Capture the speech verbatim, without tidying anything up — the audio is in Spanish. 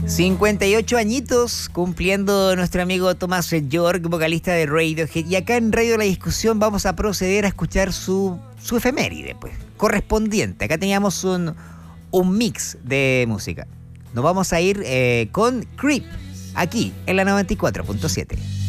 cincuenta y ocho añitos cumpliendo nuestro amigo Thomas York, vocalista de Radiohead. Y acá en Radio La Discusión vamos a proceder a escuchar su, su efeméride, pues, correspondiente. Acá teníamos un, un mix de música. Nos vamos a ir eh, con Creep, aquí en la noventa y cuatro punto siete.